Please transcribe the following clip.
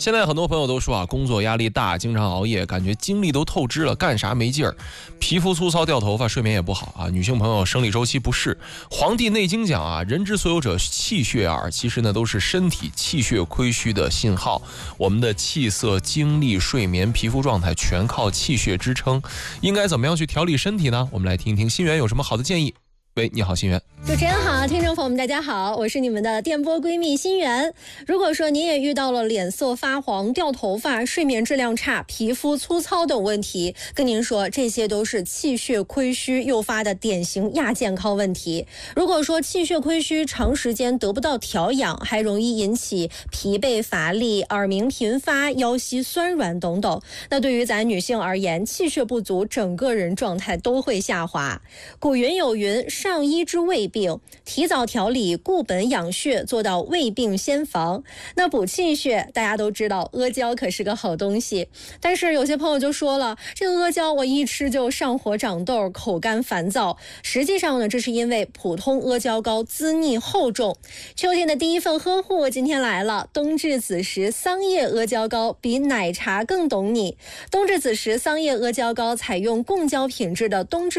现在很多朋友都说啊，工作压力大，经常熬夜，感觉精力都透支了，干啥没劲儿，皮肤粗糙掉头发，睡眠也不好啊。女性朋友生理周期不适。黄帝内经讲啊，人之所有者气血耳，其实呢都是身体气血亏虚的信号。我们的气色、精力、睡眠、皮肤状态全靠气血支撑。应该怎么样去调理身体呢？我们来听一听新源有什么好的建议。喂，你好，新源。 主持人好，听众朋友们大家好，我是你们的电波闺蜜新源。如果说您也遇到了脸色发黄、掉头发、睡眠质量差、皮肤粗糙等问题，跟您说这些都是气血亏虚诱发的典型亚健康问题。如果说气血亏虚长时间得不到调养，还容易引起疲惫乏力、耳鸣频发、腰膝酸软等等。那对于咱女性而言，气血不足，整个人状态都会下滑。古云有云，上医治未病，提早调理固本养血，做到未病先防。那补气血，大家都知道阿胶可是个好东西，但是有些朋友就说了，这个阿胶我一吃就上火长痘，口干烦躁。实际上呢，这是因为普通阿胶膏滋腻厚重。秋天的第一份呵护今天来了，冬至子时桑叶阿胶膏比奶茶更懂你。冬至子时桑叶阿胶膏采用贡胶品质的冬至